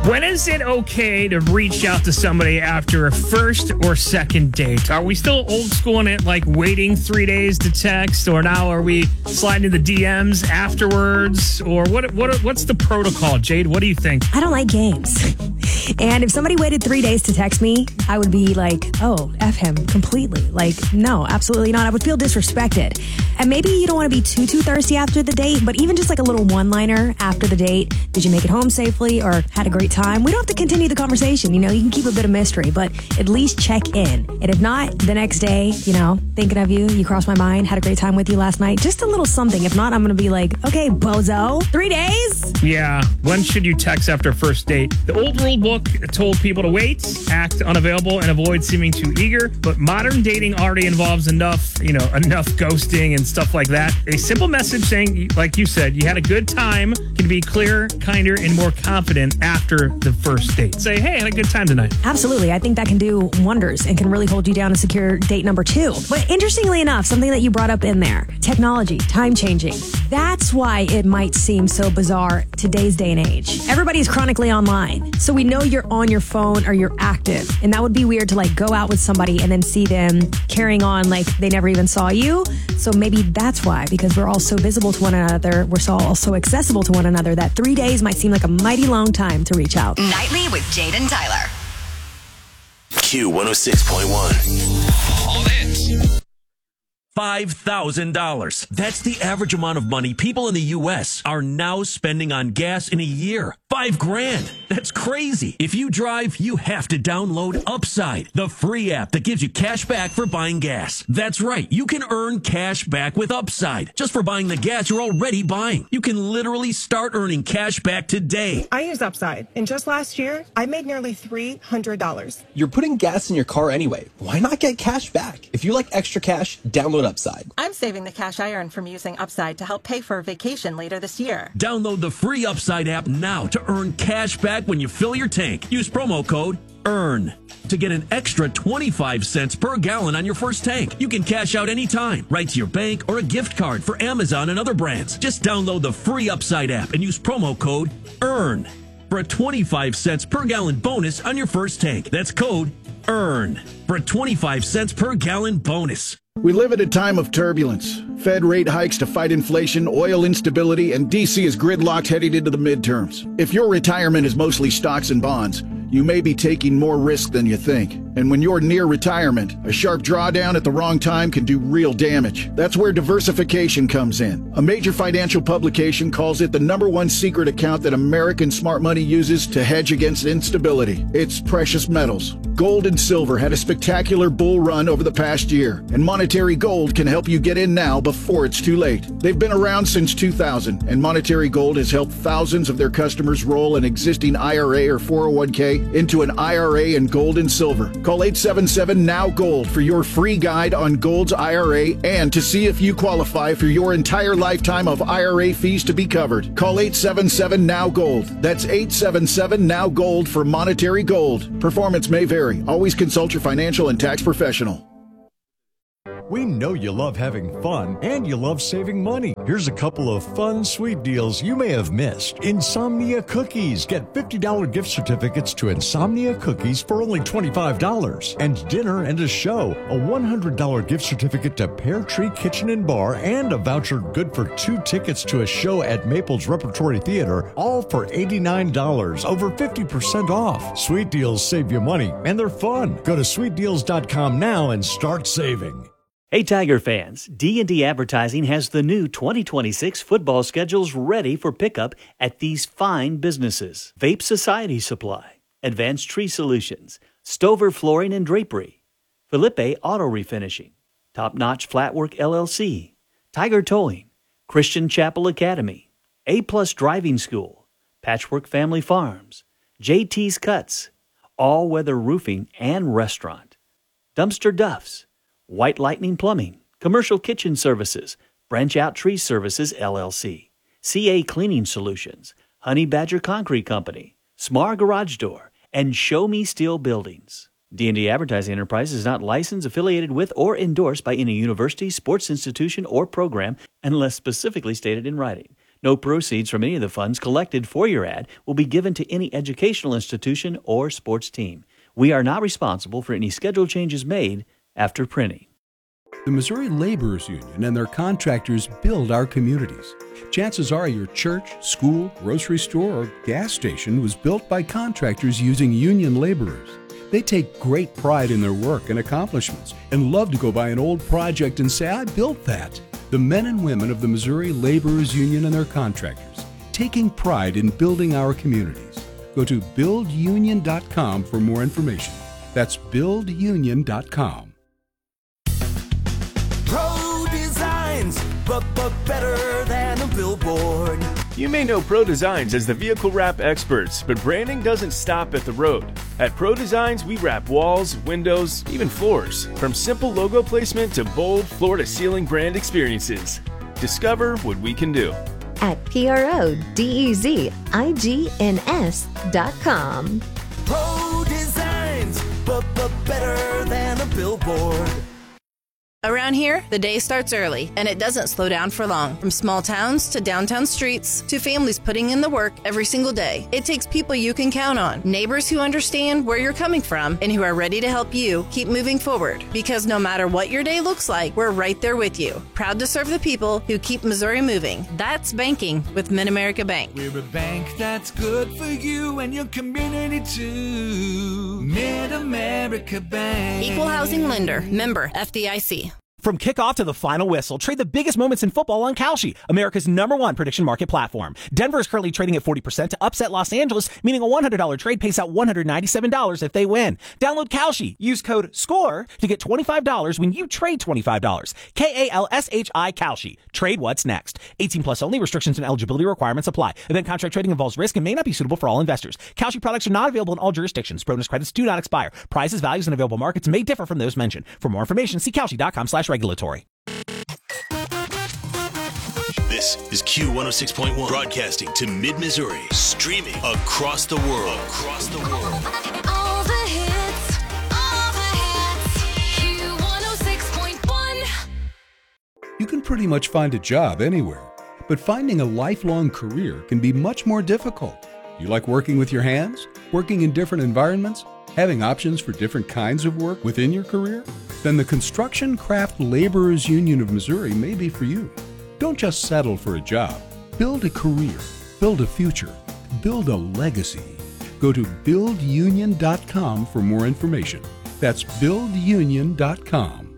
When is it okay to reach out to somebody after a first or second date? Are we still old school in it, like waiting 3 days to text, or now are we sliding to the DMs afterwards? Or what's the protocol, Jade? What do you think? I don't like games. And if somebody waited 3 days to text me, I would be like, oh, F him completely. Like, no, absolutely not. I would feel disrespected. And maybe you don't want to be too thirsty after the date, but even just like a little one-liner after the date. Did you make it home safely or had a great time? We don't have to continue the conversation. You can keep a bit of mystery, but at least check in. And if not, the next day, thinking of you, you crossed my mind, had a great time with you last night. Just a little something. If not, I'm going to be like, okay, bozo, 3 days? Yeah. When should you text after a first date? The old rule book told people to wait, act unavailable, and avoid seeming too eager. But modern dating already involves enough ghosting and stuff like that. A simple message saying, like you said, you had a good time can be clearer, kinder, and more confident after the first date. Say, hey, I had a good time tonight. Absolutely. I think that can do wonders and can really hold you down to secure date number 2. But interestingly enough, something that you brought up in there, technology, time changing. That's why it might seem so bizarre today's day and age. Everybody's chronically online. So we know you're on your phone or you're active. And that would be weird to go out with somebody and then see them carrying on like they never even saw you. So maybe that's why, because we're all so visible to one another, we're all so accessible to one another, that 3 days might seem like a mighty long time to reach out. Nightly with Jade and Tyler. Q106.1. All hits. $5,000. That's the average amount of money people in the U.S. are now spending on gas in a year. $5,000. That's crazy. If you drive, you have to download Upside, the free app that gives you cash back for buying gas. That's right. You can earn cash back with Upside just for buying the gas you're already buying. You can literally start earning cash back today. I use Upside, and just last year, I made nearly $300. You're putting gas in your car anyway. Why not get cash back? If you like extra cash, download Upside. I'm saving the cash I earn from using Upside to help pay for a vacation later this year. Download the free Upside app now to earn cash back when you fill your tank. Use promo code EARN to get an extra 25 cents per gallon on your first tank. You can cash out anytime, right to your bank or a gift card for Amazon and other brands. Just download the free Upside app and use promo code EARN for a 25 cents per gallon bonus on your first tank. That's code EARN for a 25 cents per gallon bonus. We live at a time of turbulence. Fed rate hikes to fight inflation, oil instability, and D.C. is gridlocked heading into the midterms. If your retirement is mostly stocks and bonds, you may be taking more risk than you think. And when you're near retirement, a sharp drawdown at the wrong time can do real damage. That's where diversification comes in. A major financial publication calls it the #1 secret account that American smart money uses to hedge against instability. It's precious metals. Gold and silver had a spectacular bull run over the past year, and Monetary Gold can help you get in now before it's too late. They've been around since 2000, and Monetary Gold has helped thousands of their customers roll an existing IRA or 401k into an IRA in gold and silver. Call 877-NOW-GOLD for your free guide on Gold's IRA and to see if you qualify for your entire lifetime of IRA fees to be covered. Call 877-NOW-GOLD. That's 877-NOW-GOLD for Monetary Gold. Performance may vary. Always consult your financial and tax professional. We know you love having fun and you love saving money. Here's a couple of fun, sweet deals you may have missed. Insomnia Cookies. Get $50 gift certificates to Insomnia Cookies for only $25. And dinner and a show. A $100 gift certificate to Pear Tree Kitchen and Bar and a voucher good for 2 tickets to a show at Maples Repertory Theater, all for $89. Over 50% off. Sweet deals save you money and they're fun. Go to sweetdeals.com now and start saving. Hey Tiger fans, D&D Advertising has the new 2026 football schedules ready for pickup at these fine businesses. Vape Society Supply, Advanced Tree Solutions, Stover Flooring and Drapery, Felipe Auto Refinishing, Top Notch Flatwork LLC, Tiger Towing, Christian Chapel Academy, A-Plus Driving School, Patchwork Family Farms, JT's Cuts, All Weather Roofing and Restaurant, Dumpster Duffs, White Lightning Plumbing, Commercial Kitchen Services, Branch Out Tree Services, LLC, CA Cleaning Solutions, Honey Badger Concrete Company, Smar Garage Door, and Show Me Steel Buildings. D&D Advertising Enterprise is not licensed, affiliated with, or endorsed by any university, sports institution, or program unless specifically stated in writing. No proceeds from any of the funds collected for your ad will be given to any educational institution or sports team. We are not responsible for any schedule changes made after printing. The Missouri Laborers Union and their contractors build our communities. Chances are your church, school, grocery store, or gas station was built by contractors using union laborers. They take great pride in their work and accomplishments and love to go by an old project and say, I built that. The men and women of the Missouri Laborers Union and their contractors, taking pride in building our communities. Go to buildunion.com for more information. That's buildunion.com. Pro Designs, but better than a billboard. You may know Pro Designs as the vehicle wrap experts, but branding doesn't stop at the road. At Pro Designs, we wrap walls, windows, even floors. From simple logo placement to bold floor-to-ceiling brand experiences. Discover what we can do at PRODEZIGNS.com. Pro Designs, but better than a billboard. Around here, the day starts early, and it doesn't slow down for long. From small towns to downtown streets to families putting in the work every single day, it takes people you can count on, neighbors who understand where you're coming from and who are ready to help you keep moving forward. Because no matter what your day looks like, we're right there with you. Proud to serve the people who keep Missouri moving. That's banking with Mid-America Bank. We're a bank that's good for you and your community too. Mid-America Bank. Equal housing lender. Member FDIC. From kickoff to the final whistle, trade the biggest moments in football on Kalshi, America's #1 prediction market platform. Denver is currently trading at 40% to upset Los Angeles, meaning a $100 trade pays out $197 if they win. Download Kalshi. Use code SCORE to get $25 when you trade $25. KALSHI Kalshi. Trade what's next. 18 plus only. Restrictions and eligibility requirements apply. Event contract trading involves risk and may not be suitable for all investors. Kalshi products are not available in all jurisdictions. Bonus credits do not expire. Prices, values, and available markets may differ from those mentioned. For more information, see Kalshi.com/regulatory. This is Q106.1, broadcasting to mid-Missouri, streaming across the world. All the hits, Q106.1. You can pretty much find a job anywhere, but finding a lifelong career can be much more difficult. You like working with your hands? Working in different environments? Having options for different kinds of work within your career? Then the Construction Craft Laborers Union of Missouri may be for you. Don't just settle for a job. Build a career. Build a future. Build a legacy. Go to buildunion.com for more information. That's buildunion.com.